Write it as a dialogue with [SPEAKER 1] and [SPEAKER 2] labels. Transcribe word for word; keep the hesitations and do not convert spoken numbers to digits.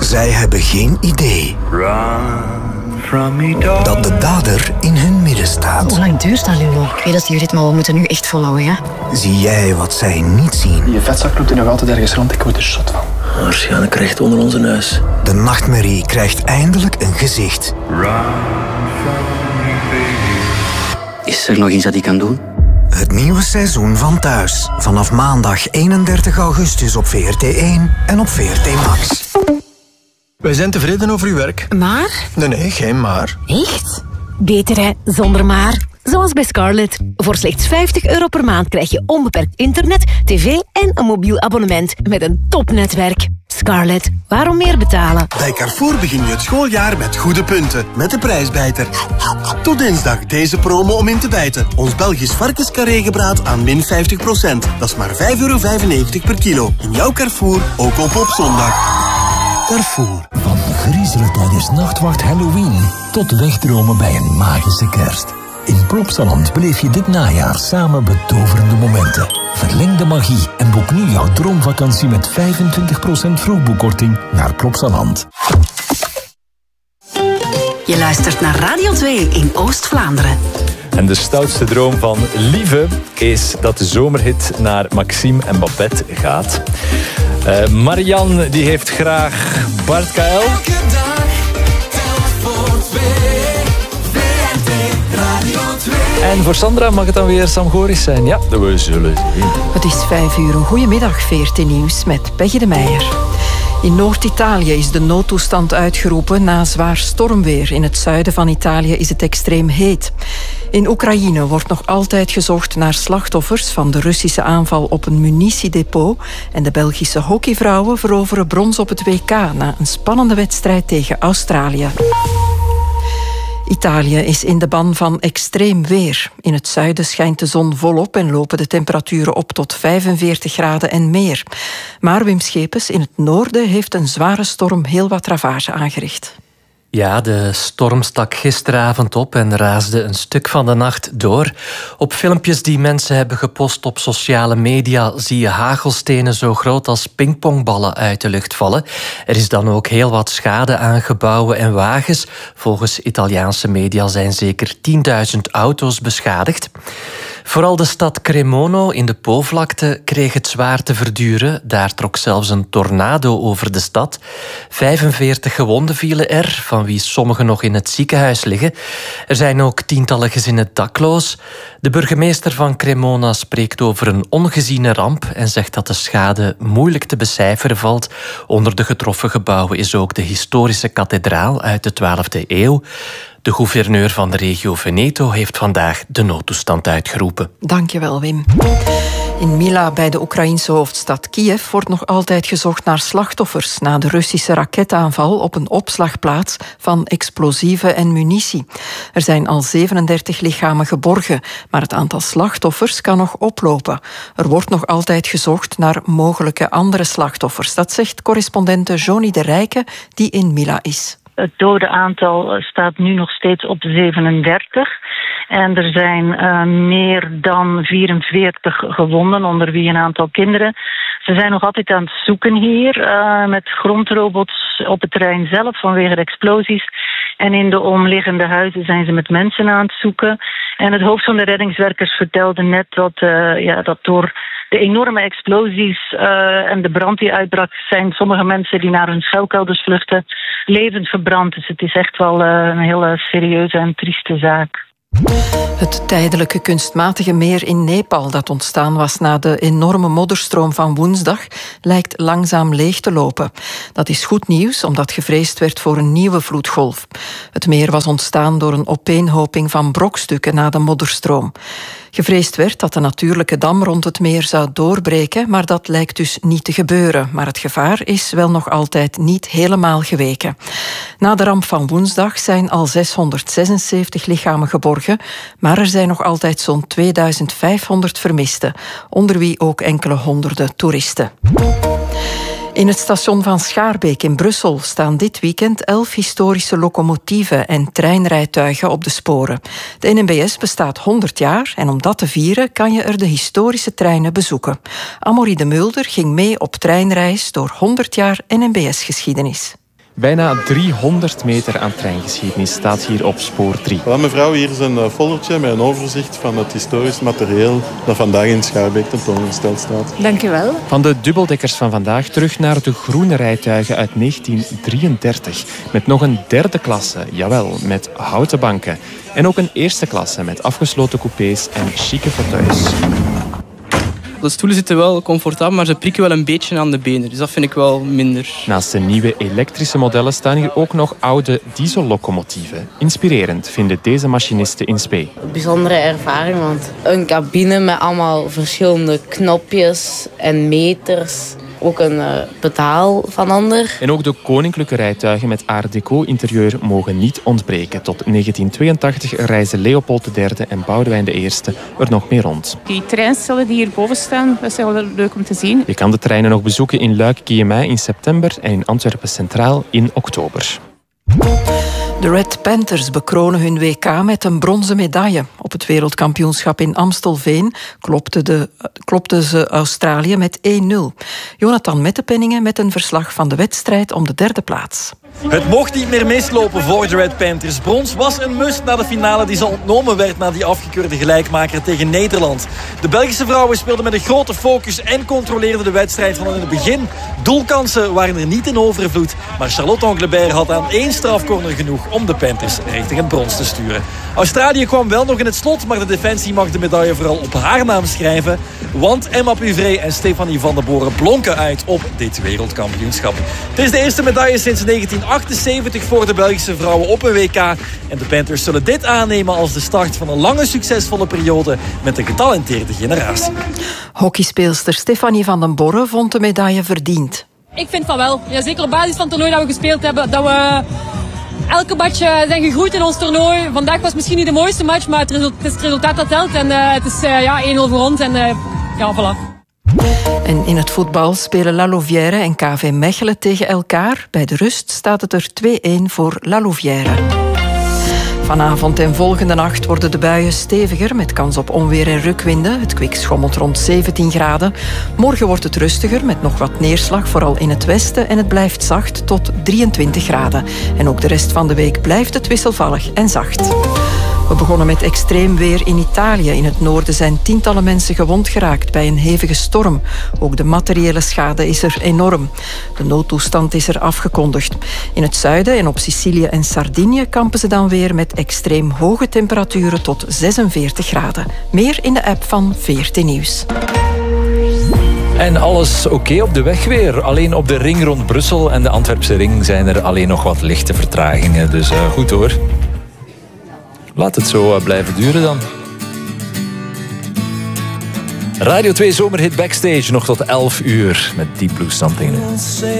[SPEAKER 1] Zij hebben geen idee dat de dader in hun midden staat.
[SPEAKER 2] Hoe lang duurt dat nu nog? Ik weet dat jullie dit, maar we moeten nu echt volhouden, ja?
[SPEAKER 1] Zie jij wat zij niet zien?
[SPEAKER 3] Je vetzak loopt er nog altijd ergens rond, ik word er zot van.
[SPEAKER 4] Waarschijnlijk recht onder onze neus.
[SPEAKER 1] De nachtmerrie krijgt eindelijk een gezicht.
[SPEAKER 4] Is er nog iets dat ik kan doen?
[SPEAKER 1] Het nieuwe seizoen van Thuis. Vanaf maandag eenendertig augustus op V R T één en op V R T Max.
[SPEAKER 5] Wij zijn tevreden over uw werk.
[SPEAKER 6] Maar?
[SPEAKER 5] Nee, nee, geen maar.
[SPEAKER 6] Echt? Beter hè, zonder maar. Zoals bij Scarlett. Voor slechts vijftig euro per maand krijg je onbeperkt internet, tv en een mobiel abonnement met een topnetwerk. Scarlett, waarom meer betalen?
[SPEAKER 7] Bij Carrefour begin je het schooljaar met goede punten. Met de prijsbijter. Tot dinsdag deze promo om in te bijten. Ons Belgisch varkenscarré-gebraad aan min vijftig procent. Dat is maar vijf euro vijfennegentig per kilo. In jouw Carrefour, ook op op zondag. Carrefour.
[SPEAKER 8] Van griezelen tijdens nachtwacht Halloween tot wegdromen bij een magische kerst. In Plopsaland beleef je dit najaar samen betoverende momenten. Verleng de magie en boek nu jouw droomvakantie met vijfentwintig procent vroegboekkorting naar Plopsaland.
[SPEAKER 9] Je luistert naar Radio twee in Oost-Vlaanderen.
[SPEAKER 10] En de stoutste droom van Lieve is dat de zomerhit naar Maxime en Babette gaat. Uh, Marianne die heeft graag Bart K L.
[SPEAKER 11] Elke dag, tel voor twee, V R T Radio twee.
[SPEAKER 10] En voor Sandra mag het dan weer Sam Goris zijn. Ja, we zullen zien.
[SPEAKER 12] Het is vijf uur. Een goedemiddag, V R T Nieuws met Peggy de Meijer. In Noord-Italië is de noodtoestand uitgeroepen na zwaar stormweer. In het zuiden van Italië is het extreem heet. In Oekraïne wordt nog altijd gezocht naar slachtoffers van de Russische aanval op een munitiedepot. En de Belgische hockeyvrouwen veroveren brons op het W K na een spannende wedstrijd tegen Australië. Italië is in de ban van extreem weer. In het zuiden schijnt de zon volop en lopen de temperaturen op tot vijfenveertig graden en meer. Maar Wim Schepens in het noorden heeft een zware storm heel wat ravage aangericht.
[SPEAKER 13] Ja, de storm stak gisteravond op en raasde een stuk van de nacht door. Op filmpjes die mensen hebben gepost op sociale media zie je hagelstenen zo groot als pingpongballen uit de lucht vallen. Er is dan ook heel wat schade aan gebouwen en wagens. Volgens Italiaanse media zijn zeker tienduizend auto's beschadigd. Vooral de stad Cremono in de Po-vlakte kreeg het zwaar te verduren. Daar trok zelfs een tornado over de stad. vijfenveertig gewonden vielen er, van wie sommigen nog in het ziekenhuis liggen. Er zijn ook tientallen gezinnen dakloos. De burgemeester van Cremona spreekt over een ongeziene ramp en zegt dat de schade moeilijk te becijferen valt. Onder de getroffen gebouwen is ook de historische kathedraal uit de twaalfde eeuw. De gouverneur van de regio Veneto heeft vandaag de noodtoestand uitgeroepen.
[SPEAKER 12] Dankjewel, Wim. In Mila, bij de Oekraïnse hoofdstad Kiev, wordt nog altijd gezocht naar slachtoffers na de Russische raketaanval op een opslagplaats van explosieven en munitie. Er zijn al zevenendertig lichamen geborgen, maar het aantal slachtoffers kan nog oplopen. Er wordt nog altijd gezocht naar mogelijke andere slachtoffers. Dat zegt correspondente Joni de Rijke, die in Mila is.
[SPEAKER 14] Het dodenaantal staat nu nog steeds op zevenendertig. En er zijn uh, meer dan vierenveertig gewonden, onder wie een aantal kinderen. Ze zijn nog altijd aan het zoeken hier, uh, met grondrobots op het terrein zelf vanwege de explosies. En in de omliggende huizen zijn ze met mensen aan het zoeken. En het hoofd van de reddingswerkers vertelde net dat, uh, ja, dat door de enorme explosies uh, en de brand die uitbrak, zijn sommige mensen die naar hun schuilkelders vluchten levend verbrand. Dus het is echt wel uh, een hele serieuze en trieste zaak.
[SPEAKER 12] Het tijdelijke kunstmatige meer in Nepal dat ontstaan was na de enorme modderstroom van woensdag lijkt langzaam leeg te lopen. Dat is goed nieuws omdat gevreesd werd voor een nieuwe vloedgolf. Het meer was ontstaan door een opeenhoping van brokstukken na de modderstroom. Gevreesd werd dat de natuurlijke dam rond het meer zou doorbreken, maar dat lijkt dus niet te gebeuren. Maar het gevaar is wel nog altijd niet helemaal geweken. Na de ramp van woensdag zijn al zeshonderdzesenzeventig lichamen geborgen, maar er zijn nog altijd zo'n tweeduizend vijfhonderd vermisten, onder wie ook enkele honderden toeristen. In het station van Schaarbeek in Brussel staan dit weekend elf historische locomotieven en treinrijtuigen op de sporen. De N M B S bestaat honderd jaar en om dat te vieren kan je er de historische treinen bezoeken. Amory de Mulder ging mee op treinreis door honderd jaar N M B S-geschiedenis.
[SPEAKER 15] Bijna driehonderd meter aan treingeschiedenis staat hier op spoor drie.
[SPEAKER 16] Voilà, mevrouw, hier is een foldertje met een overzicht van het historisch materieel dat vandaag in Schaarbeek tentoongesteld staat.
[SPEAKER 17] Dank u wel.
[SPEAKER 15] Van de dubbeldekkers van vandaag terug naar de groene rijtuigen uit negentien drieëndertig. Met nog een derde klasse, jawel, met houten banken. En ook een eerste klasse met afgesloten coupés en chique fauteuils.
[SPEAKER 18] De stoelen zitten wel comfortabel, maar ze prikken wel een beetje aan de benen. Dus dat vind ik wel minder.
[SPEAKER 15] Naast de nieuwe elektrische modellen staan hier ook nog oude diesellocomotieven. Inspirerend vinden deze machinisten in spe.
[SPEAKER 19] Bijzondere ervaring, want een cabine met allemaal verschillende knopjes en meters. Ook een uh, pedaal van ander.
[SPEAKER 15] En ook de koninklijke rijtuigen met art deco interieur mogen niet ontbreken. Tot negentien tweeëntachtig reisden Leopold de derde en Boudewijn de eerste er nog mee rond.
[SPEAKER 17] Die treinstellen die hierboven staan, dat is wel leuk om te zien.
[SPEAKER 15] Je kan de treinen nog bezoeken in Luik-Guillemets in september en in Antwerpen Centraal in oktober.
[SPEAKER 12] De Red Panthers bekronen hun W K met een bronzen medaille. Op het wereldkampioenschap in Amstelveen klopten, de, klopten ze Australië met één nul. Jonathan Mettepenningen met een verslag van de wedstrijd om de derde plaats.
[SPEAKER 20] Het mocht niet meer mislopen voor de Red Panthers. Brons was een must na de finale die ze ontnomen werd na die afgekeurde gelijkmaker tegen Nederland. De Belgische vrouwen speelden met een grote focus en controleerden de wedstrijd van in het begin. Doelkansen waren er niet in overvloed, maar Charlotte Anglebert had aan één strafcorner genoeg om de Panthers richting het brons te sturen. Australië kwam wel nog in het slot, maar de defensie mag de medaille vooral op haar naam schrijven. Want Emma Puvray en Stefanie van der Boren blonken uit op dit wereldkampioenschap. Het is de eerste medaille sinds negentien achtenzeventig voor de Belgische vrouwen op een W K. En de Panthers zullen dit aannemen als de start van een lange succesvolle periode met een getalenteerde generatie.
[SPEAKER 12] Hockeyspeelster Stefanie van den Borre vond de medaille verdiend.
[SPEAKER 21] Ik vind van wel. Ja, zeker op basis van het toernooi dat we gespeeld hebben. Dat we elke match zijn gegroeid in ons toernooi. Vandaag was misschien niet de mooiste match, maar het, result, het is het resultaat dat telt. En uh, het is uh, ja, één nul voor ons. En uh, ja, voilà.
[SPEAKER 12] En in het voetbal spelen La Louvière en K V Mechelen tegen elkaar. Bij de rust staat het er twee-één voor La Louvière. Vanavond en volgende nacht worden de buien steviger met kans op onweer en rukwinden. Het kwik schommelt rond zeventien graden. Morgen wordt het rustiger met nog wat neerslag, vooral in het westen. En het blijft zacht tot drieëntwintig graden. En ook de rest van de week blijft het wisselvallig en zacht. We begonnen met extreem weer in Italië. In het noorden zijn tientallen mensen gewond geraakt bij een hevige storm. Ook de materiële schade is er enorm. De noodtoestand is er afgekondigd. In het zuiden en op Sicilië en Sardinië kampen ze dan weer met extreem hoge temperaturen tot zesenveertig graden. Meer in de app van V R T Nieuws.
[SPEAKER 10] En alles oké okay op de weg weer. Alleen op de ring rond Brussel en de Antwerpse ring zijn er alleen nog wat lichte vertragingen. Dus uh, goed hoor. Laat het zo blijven duren dan. Radio twee Zomerhit Backstage nog tot elf uur met Deep Blue Something.